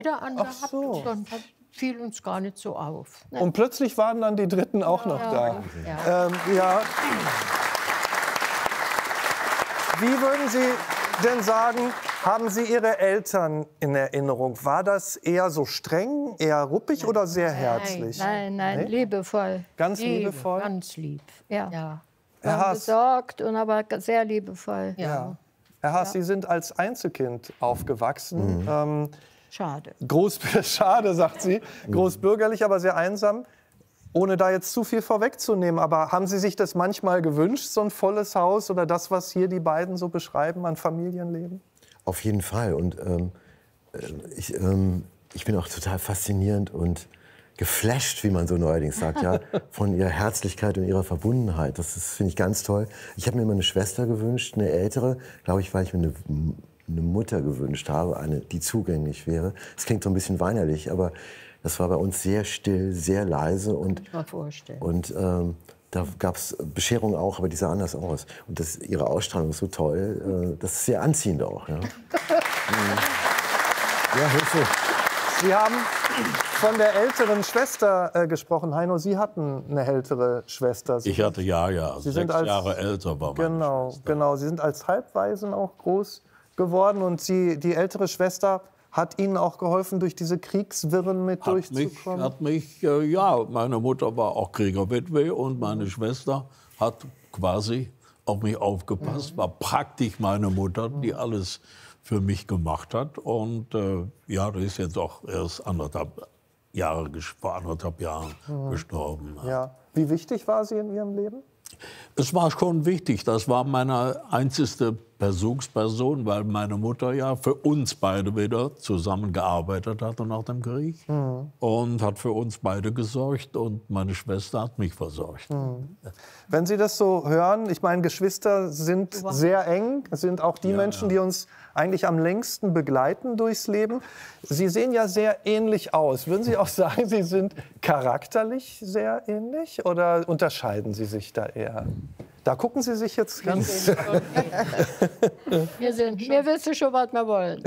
der andere Ach so. hat, dann fiel uns gar nicht so auf. Und plötzlich waren dann die Dritten auch noch da. Ja. Wie würden Sie denn sagen, haben Sie Ihre Eltern in Erinnerung? War das eher so streng, eher ruppig oder sehr herzlich? Nein, nein, liebevoll. Ganz liebevoll? Ganz lieb. Ja. Ja. Herr Haas, Besorgt und aber sehr liebevoll. ja. Herr Haas, Sie sind als Einzelkind aufgewachsen. Schade. Schade, sagt sie. Großbürgerlich, aber sehr einsam. Ohne da jetzt zu viel vorwegzunehmen, aber haben Sie sich das manchmal gewünscht, so ein volles Haus oder das, was hier die beiden so beschreiben an Familienleben? Auf jeden Fall. Und ich bin auch total faszinierend und geflasht, wie man so neuerdings sagt, ja, von ihrer Herzlichkeit und ihrer Verbundenheit. Das finde ich ganz toll. Ich habe mir immer eine Schwester gewünscht, eine ältere, glaube ich, weil ich mir eine Mutter gewünscht habe, eine, die zugänglich wäre. Das klingt so ein bisschen weinerlich, aber das war bei uns sehr still, sehr leise und da gab es Bescherungen auch, aber die sah anders aus. Und ihre Ausstrahlung ist so toll, das ist sehr anziehend auch. Ja, Hilfe. Sie haben von der älteren Schwester gesprochen. Heino, Sie hatten eine ältere Schwester. Ich hatte, ja. Sie 6 Jahre älter war meine Schwester. Genau. Sie sind als Halbwaisen auch groß geworden. Und die ältere Schwester hat Ihnen auch geholfen, durch diese Kriegswirren mit durchzukommen? Meine Mutter war auch Kriegerwitwe und meine Schwester hat quasi auf mich aufgepasst. War praktisch meine Mutter, die alles für mich gemacht hat. Und die ist jetzt auch erst vor anderthalb Jahren gestorben. Ja. Wie wichtig war sie in Ihrem Leben? Es war schon wichtig. Das war meine einzigste Besuchsperson, weil meine Mutter ja für uns beide wieder zusammengearbeitet hatte nach dem Krieg und hat für uns beide gesorgt und meine Schwester hat mich versorgt. Wenn Sie das so hören, ich meine, Geschwister sind sehr eng, sind auch die Menschen, die uns eigentlich am längsten begleiten durchs Leben. Sie sehen ja sehr ähnlich aus. Würden Sie auch sagen, Sie sind charakterlich sehr ähnlich oder unterscheiden Sie sich da eher? Da gucken Sie sich jetzt ganz... Wir wissen schon, was wir wollen.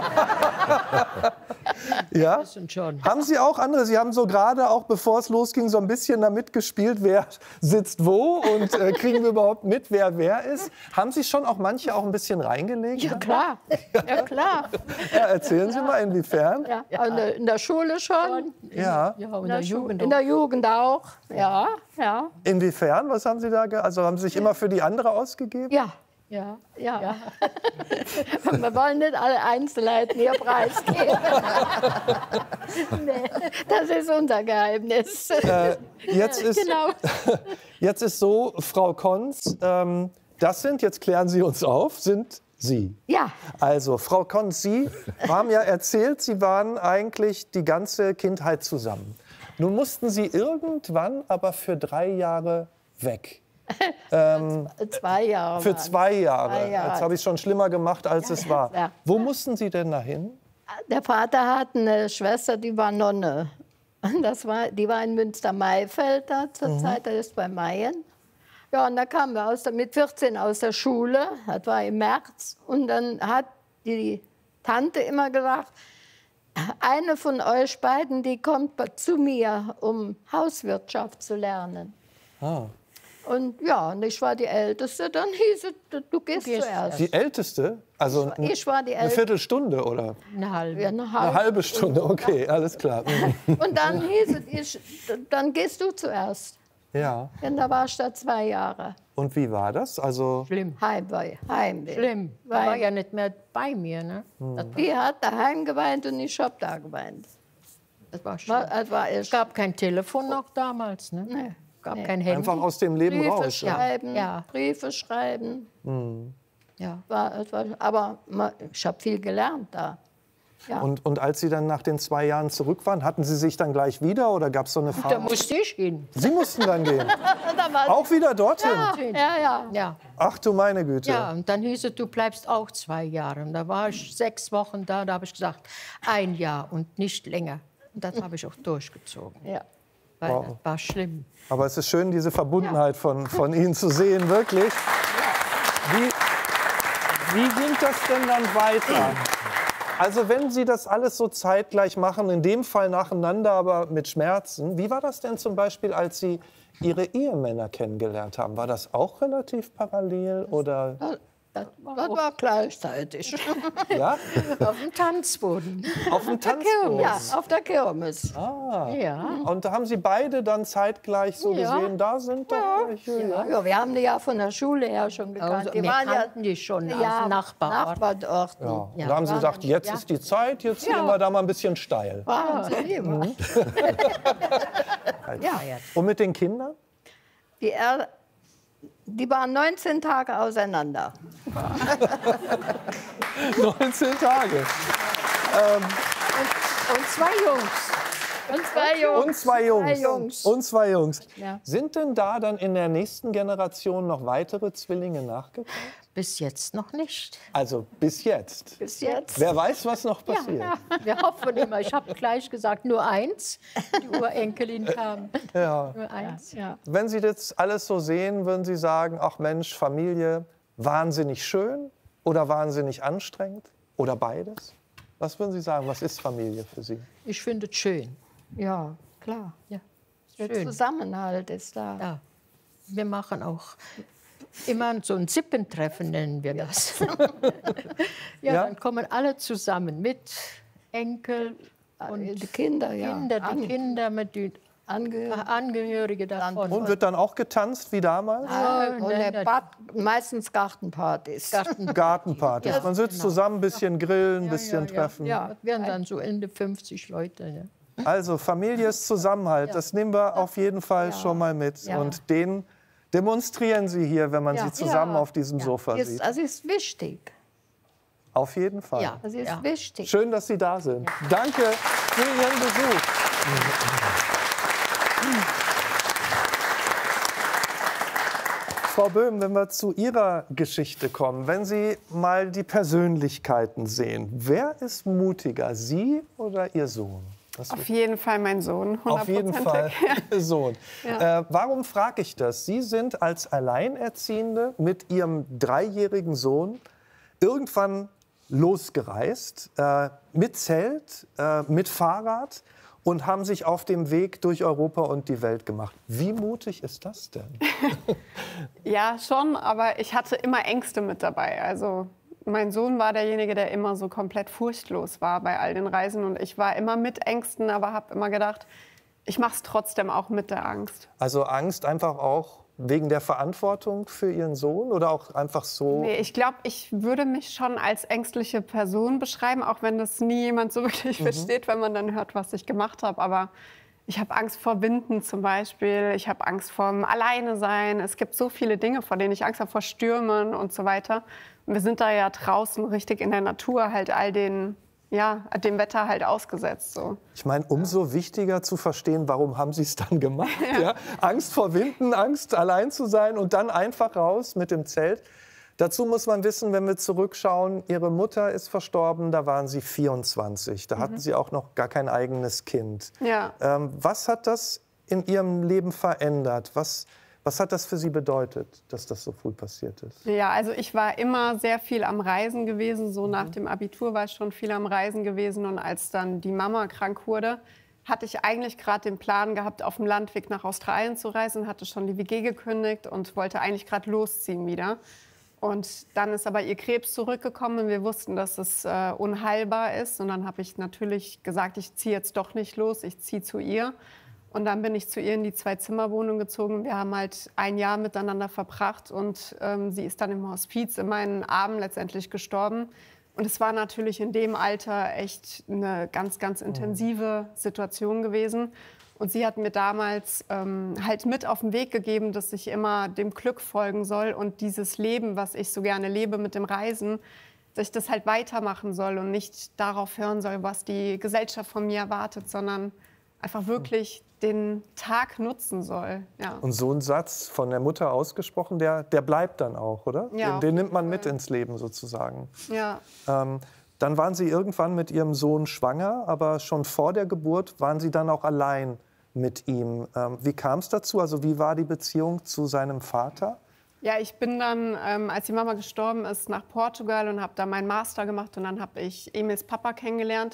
Ja? Haben Sie auch andere? Sie haben so gerade auch, bevor es losging, so ein bisschen damit gespielt, wer sitzt wo und kriegen wir überhaupt mit, wer ist. Haben Sie schon auch manche auch ein bisschen reingelegt? Ja, klar. Ja, klar. Ja, erzählen Sie mal, inwiefern? Ja, in der Schule schon. Ja. In der Jugend. In der Jugend auch. Ja. Inwiefern? Was haben Sie da? Also haben Sie sich immer für die andere ausgegeben? Ja. Wir wollen nicht alle Einzelheiten hier preisgeben. Nee, das ist unser Geheimnis. Jetzt ist so, Frau Konz, jetzt klären Sie uns auf, sind Sie. Ja. Also, Frau Konz, Sie haben ja erzählt, Sie waren eigentlich die ganze Kindheit zusammen. Nun mussten Sie irgendwann aber für 3 Jahre weg. 2 Jahre. Für 2 Jahre. Jetzt habe ich es schon schlimmer gemacht, als es war. Ja. Wo mussten Sie denn dahin? Der Vater hat eine Schwester, die war Nonne. Die war in Münster-Maifeld zur Zeit, das ist bei Mayen. Ja, und da kamen wir mit 14 aus der Schule, das war im März. Und dann hat die Tante immer gesagt, eine von euch beiden, die kommt zu mir, um Hauswirtschaft zu lernen. Und ich war die Älteste, dann hieß es, du gehst zuerst. Die Älteste? Also ich war die Älteste. Eine Viertelstunde, oder? Eine halbe. Ja, eine halbe Stunde, okay, alles klar. Und dann hieß es, dann gehst du zuerst. Ja. Und da war ich da 2 Jahre. Und wie war das? Also Schlimm. Heimweh. Schlimm. Die war ja nicht mehr bei mir. Ne? Die hat daheim geweint und ich hab da geweint. Das war schlimm. Es gab kein Telefon noch damals. Ne? Nee. Gab kein Handy. einfach aus dem Leben raus. Briefe schreiben. Ja. Aber ich habe viel gelernt da. Ja. Und als Sie dann nach den 2 Jahren zurück waren, hatten Sie sich dann gleich wieder oder gab es so eine Phase? Da musste ich hin. Sie mussten dann gehen? Auch wieder dorthin? Ja. Ach du meine Güte. Ja, und dann hieß es, du bleibst auch 2 Jahre. Und da war ich 6 Wochen da habe ich gesagt, 1 Jahr und nicht länger. Und das habe ich auch durchgezogen. Ja. Weil das war schlimm. Aber es ist schön, diese Verbundenheit von Ihnen zu sehen, wirklich. Wie ging das denn dann weiter? Also wenn Sie das alles so zeitgleich machen, in dem Fall nacheinander, aber mit Schmerzen, wie war das denn zum Beispiel, als Sie Ihre Ehemänner kennengelernt haben? War das auch relativ parallel oder? Das war gleichzeitig. Ja? Auf dem Tanzboden. Auf dem Tanzboden? Ja, auf der Kirmes. Ja. Und da haben Sie beide dann zeitgleich so gesehen, da sind doch welche. Ja. Ja, wir haben die ja von der Schule her schon gekannt. Also, Die wir waren kannten die schon aus ja Nachbarort. Nachbarorten. Ja. Und Ja. da haben Sie gesagt, jetzt ist die Zeit, jetzt gehen wir da mal ein bisschen steil. Wahnsinn, immer. Und mit den Kindern? Die waren 19 Tage auseinander. 19 Tage. Und zwei Jungs. Und zwei Jungs. Und zwei Jungs. Zwei Jungs. Und zwei Jungs. Ja. Sind denn da dann in der nächsten Generation noch weitere Zwillinge nachgekommen? Bis jetzt noch nicht. Also bis jetzt. Bis jetzt. Wer weiß, was noch passiert. Wir hoffen immer. Ich habe gleich gesagt, nur eins. Die Urenkelin kam. Ja. Nur eins. Ja. Wenn Sie das alles so sehen, würden Sie sagen, ach Mensch, Familie, wahnsinnig schön oder wahnsinnig anstrengend oder beides? Was würden Sie sagen, was ist Familie für Sie? Ich finde es schön. Ja, klar. Ja. Der Schön. Zusammenhalt ist da. Ja. Wir machen auch immer so ein Zippentreffen, nennen wir das. Ja, Ja? dann kommen alle zusammen mit Enkel und Die Kinder, ja. die Kinder mit den Angehörige davon. Und wird dann auch getanzt wie damals? Und meistens Gartenpartys. Gartenpartys. Man sitzt zusammen, ein bisschen grillen, ein bisschen treffen. Ja, wir werden dann so Ende 50 Leute. Ja. Also Familie ist Zusammenhalt, das nehmen wir auf jeden Fall schon mal mit. Ja. Und den demonstrieren Sie hier, wenn man Sie zusammen auf diesem Sofa sieht. Das ist wichtig. Auf jeden Fall. Ja. Das ist wichtig. Schön, dass Sie da sind. Danke für Ihren Besuch. Frau Böhm, wenn wir zu Ihrer Geschichte kommen, wenn Sie mal die Persönlichkeiten sehen, wer ist mutiger, Sie oder Ihr Sohn? Auf jeden Fall mein Sohn, 100%. Auf jeden Fall Sohn. Warum frage ich das? Sie sind als Alleinerziehende mit Ihrem 3-jährigen Sohn irgendwann losgereist, mit Zelt, mit Fahrrad und haben sich auf dem Weg durch Europa und die Welt gemacht. Wie mutig ist das denn? Ja, schon, aber ich hatte immer Ängste mit dabei. Also mein Sohn war derjenige, der immer so komplett furchtlos war bei all den Reisen. Und ich war immer mit Ängsten, aber habe immer gedacht, ich mache es trotzdem auch mit der Angst. Also Angst einfach auch wegen der Verantwortung für Ihren Sohn oder auch einfach so? Nee, ich glaube, ich würde mich schon als ängstliche Person beschreiben, auch wenn das nie jemand so wirklich versteht, wenn man dann hört, was ich gemacht habe. Aber ich habe Angst vor Winden zum Beispiel, ich habe Angst vorm Alleine-Sein. Es gibt so viele Dinge, vor denen ich Angst habe, vor Stürmen und so weiter. Und wir sind da ja draußen richtig in der Natur halt all den, ja, dem Wetter halt ausgesetzt. So. Ich meine, umso wichtiger zu verstehen, warum haben Sie es dann gemacht? Ja. Angst vor Winden, Angst allein zu sein und dann einfach raus mit dem Zelt. Dazu muss man wissen, wenn wir zurückschauen, Ihre Mutter ist verstorben, da waren Sie 24. Da hatten Sie auch noch gar kein eigenes Kind. Ja. Was hat das in Ihrem Leben verändert? Was hat das für Sie bedeutet, dass das so früh passiert ist? Ja, also ich war immer sehr viel am Reisen gewesen. So nach dem Abitur war ich schon viel am Reisen gewesen. Und als dann die Mama krank wurde, hatte ich eigentlich gerade den Plan gehabt, auf dem Landweg nach Australien zu reisen. Hatte schon die WG gekündigt und wollte eigentlich gerade losziehen wieder. Und dann ist aber ihr Krebs zurückgekommen und wir wussten, dass es unheilbar ist. Und dann habe ich natürlich gesagt, ich ziehe jetzt doch nicht los, ich ziehe zu ihr. Und dann bin ich zu ihr in die 2-Zimmer-Wohnung gezogen. Wir haben halt ein Jahr miteinander verbracht und sie ist dann im Hospiz in meinen Armen letztendlich gestorben. Und es war natürlich in dem Alter echt eine ganz, ganz intensive Situation gewesen. Und sie hat mir damals halt mit auf den Weg gegeben, dass ich immer dem Glück folgen soll und dieses Leben, was ich so gerne lebe mit dem Reisen, dass ich das halt weitermachen soll und nicht darauf hören soll, was die Gesellschaft von mir erwartet, sondern einfach wirklich den Tag nutzen soll. Ja. Und so ein Satz von der Mutter ausgesprochen, der bleibt dann auch, oder? Ja, Den nimmt man mit ins Leben sozusagen. Ja. Dann waren Sie irgendwann mit Ihrem Sohn schwanger, aber schon vor der Geburt waren Sie dann auch allein mit ihm. Wie kam es dazu? Also wie war die Beziehung zu seinem Vater? Ja, ich bin dann, als die Mama gestorben ist, nach Portugal und habe da meinen Master gemacht. Und dann habe ich Emils Papa kennengelernt.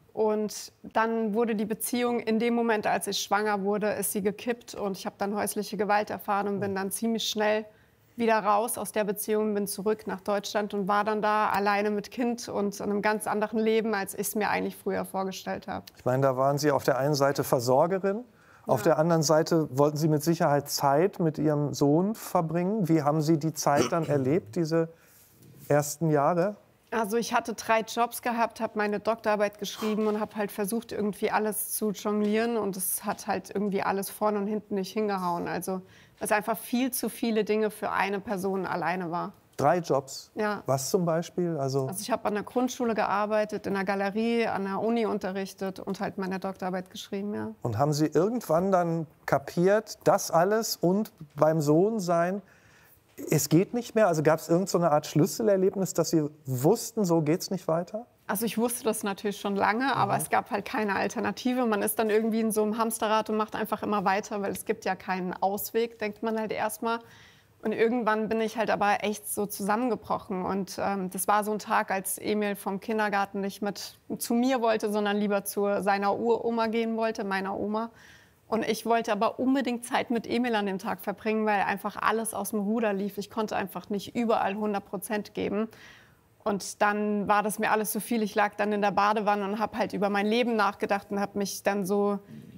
Und dann wurde die Beziehung, in dem Moment, als ich schwanger wurde, ist sie gekippt. Und ich habe dann häusliche Gewalt erfahren und bin dann ziemlich schnell wieder raus aus der Beziehung, bin zurück nach Deutschland und war dann da alleine mit Kind und einem ganz anderen Leben, als ich es mir eigentlich früher vorgestellt habe. Ich meine, da waren Sie auf der einen Seite Versorgerin, auf der anderen Seite wollten Sie mit Sicherheit Zeit mit Ihrem Sohn verbringen. Wie haben Sie die Zeit dann erlebt, diese ersten Jahre? Also ich hatte 3 Jobs gehabt, habe meine Doktorarbeit geschrieben und habe halt versucht, irgendwie alles zu jonglieren. Und es hat halt irgendwie alles vorne und hinten nicht hingehauen. Also es einfach viel zu viele Dinge für eine Person alleine war. 3 Jobs? Ja. Was zum Beispiel? Also ich habe an der Grundschule gearbeitet, in der Galerie, an der Uni unterrichtet und halt meine Doktorarbeit geschrieben, ja. Und haben Sie irgendwann dann kapiert, das alles und beim Sohn sein, es geht nicht mehr? Also gab es irgend so eine Art Schlüsselerlebnis, dass Sie wussten, so geht's nicht weiter? Also ich wusste das natürlich schon lange, aber es gab halt keine Alternative. Man ist dann irgendwie in so einem Hamsterrad und macht einfach immer weiter, weil es gibt ja keinen Ausweg, denkt man halt erstmal. Und irgendwann bin ich halt aber echt so zusammengebrochen. Und das war so ein Tag, als Emil vom Kindergarten nicht mit zu mir wollte, sondern lieber zu seiner Uroma gehen wollte, meiner Oma. Und ich wollte aber unbedingt Zeit mit Emil an dem Tag verbringen, weil einfach alles aus dem Ruder lief. Ich konnte einfach nicht überall 100% geben. Und dann war das mir alles zu viel. Ich lag dann in der Badewanne und habe halt über mein Leben nachgedacht und habe mich dann so,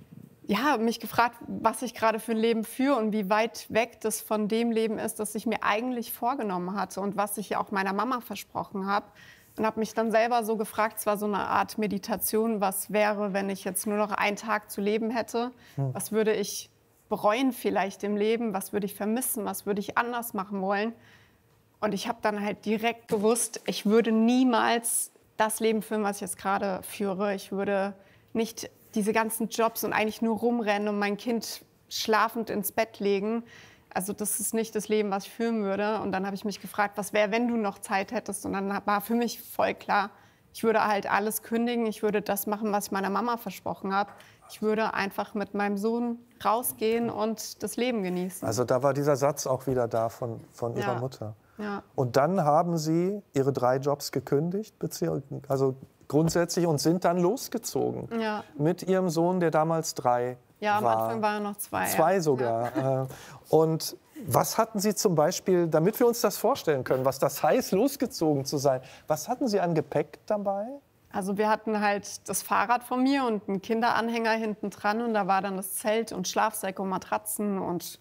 ja, mich gefragt, was ich gerade für ein Leben führe und wie weit weg das von dem Leben ist, das ich mir eigentlich vorgenommen hatte und was ich auch meiner Mama versprochen habe. Und habe mich dann selber so gefragt, es war so eine Art Meditation, was wäre, wenn ich jetzt nur noch einen Tag zu leben hätte? Was würde ich bereuen vielleicht im Leben? Was würde ich vermissen? Was würde ich anders machen wollen? Und ich habe dann halt direkt gewusst, ich würde niemals das Leben führen, was ich jetzt gerade führe. Ich würde nicht diese ganzen Jobs und eigentlich nur rumrennen und mein Kind schlafend ins Bett legen. Also das ist nicht das Leben, was ich führen würde. Und dann habe ich mich gefragt, was wäre, wenn du noch Zeit hättest? Und dann war für mich voll klar, ich würde halt alles kündigen. Ich würde das machen, was ich meiner Mama versprochen habe. Ich würde einfach mit meinem Sohn rausgehen und das Leben genießen. Also da war dieser Satz auch wieder da von Ihrer Mutter. Ja. Und dann haben Sie Ihre 3 Jobs gekündigt, also grundsätzlich, und sind dann losgezogen mit Ihrem Sohn, der damals 3 Ja, am war. Anfang waren noch 2. 2 sogar. Ja. Und was hatten Sie zum Beispiel, damit wir uns das vorstellen können, was das heißt, losgezogen zu sein, was hatten Sie an Gepäck dabei? Also wir hatten halt das Fahrrad von mir und einen Kinderanhänger hinten dran und da war dann das Zelt und Schlafsäcke und Matratzen und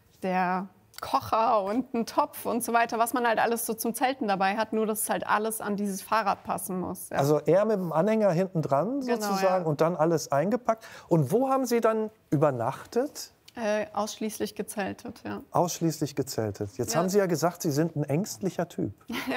der Kocher und ein Topf und so weiter, was man halt alles so zum Zelten dabei hat, nur dass halt alles an dieses Fahrrad passen muss. Ja. Also er mit dem Anhänger hinten dran sozusagen und dann alles eingepackt. Und wo haben Sie dann übernachtet? Ausschließlich gezeltet, ja. Ausschließlich gezeltet. Jetzt haben Sie ja gesagt, Sie sind ein ängstlicher Typ.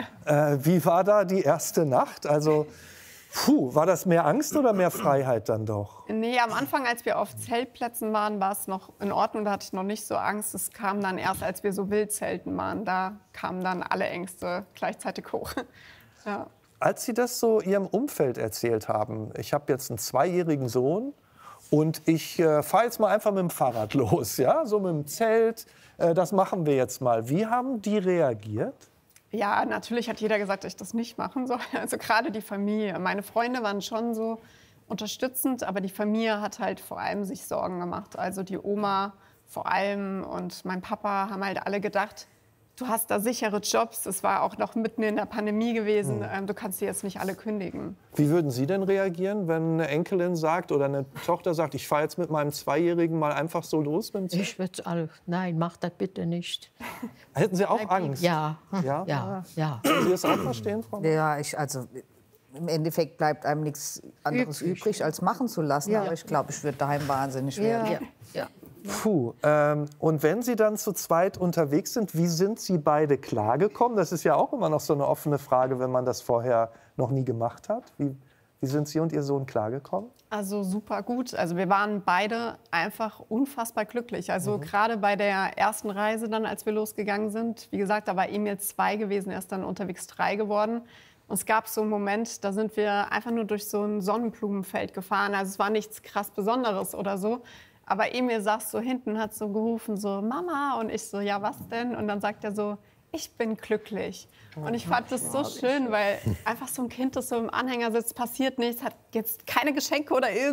Wie war da die erste Nacht? Also, war das mehr Angst oder mehr Freiheit dann doch? Nee, am Anfang, als wir auf Zeltplätzen waren, war es noch in Ordnung. Da hatte ich noch nicht so Angst. Es kam dann erst, als wir so Wildzelten waren. Da kamen dann alle Ängste gleichzeitig hoch. Ja. Als Sie das so Ihrem Umfeld erzählt haben, ich habe jetzt einen 2-jährigen Sohn und ich fahre jetzt mal einfach mit dem Fahrrad los, ja, so mit dem Zelt, das machen wir jetzt mal. Wie haben die reagiert? Ja, natürlich hat jeder gesagt, dass ich das nicht machen soll. Also gerade die Familie. Meine Freunde waren schon so unterstützend, aber die Familie hat halt vor allem sich Sorgen gemacht. Also die Oma vor allem und mein Papa haben halt alle gedacht, du hast da sichere Jobs. Es war auch noch mitten in der Pandemie gewesen. Du kannst die jetzt nicht alle kündigen. Wie würden Sie denn reagieren, wenn eine Enkelin sagt oder eine Tochter sagt, ich fahre jetzt mit meinem 2-Jährigen mal einfach so los mit dem Zelt? Ich würde alle, nein, mach das bitte nicht. Hätten Sie auch Angst? Ja, Ja? ja. Können Sie das auch verstehen, Frau Meier? Ja, also im Endeffekt bleibt einem nichts anderes übrig, als machen zu lassen. Ja. Aber ich glaube, ich würde daheim wahnsinnig werden. Ja. Und wenn Sie dann zu zweit unterwegs sind, wie sind Sie beide klargekommen? Das ist ja auch immer noch so eine offene Frage, wenn man das vorher noch nie gemacht hat. Wie sind Sie und Ihr Sohn klargekommen? Also super gut. Also wir waren beide einfach unfassbar glücklich. Also gerade bei der ersten Reise dann, als wir losgegangen sind, wie gesagt, da war Emil 2 gewesen, er ist dann unterwegs 3 geworden. Und es gab so einen Moment, da sind wir einfach nur durch so ein Sonnenblumenfeld gefahren. Also es war nichts krass Besonderes oder so. Aber Emil saß so hinten, hat so gerufen, so Mama. Und ich so, ja, was denn? Und dann sagt er so, ich bin glücklich. Und ich fand das so schön, weil einfach so ein Kind, das so im Anhänger sitzt, passiert nichts, hat jetzt keine Geschenke oder irgendwas.